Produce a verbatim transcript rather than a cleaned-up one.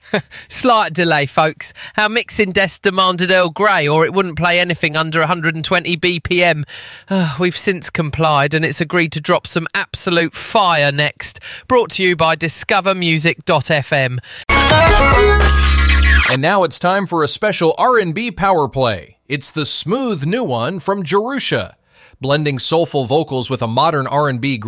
Slight delay, folks. Our mixing desk demanded Earl Grey, or it wouldn't play anything under one hundred twenty B P M. Uh, we've since complied, and it's agreed to drop some absolute fire next. Brought to you by discover music dot f m. And now it's time for a special R and B power play. It's the smooth new one from Jerusha, blending soulful vocals with a modern R and B groove.